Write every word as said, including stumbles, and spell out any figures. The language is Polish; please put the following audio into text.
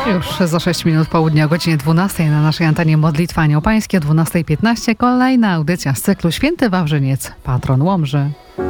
Już za sześć minut południa o godzinie dwunastej na naszej antenie Modlitwa Anioł Pański o dwunasta piętnaście kolejna audycja z cyklu Święty Wawrzyniec, patron Łomży.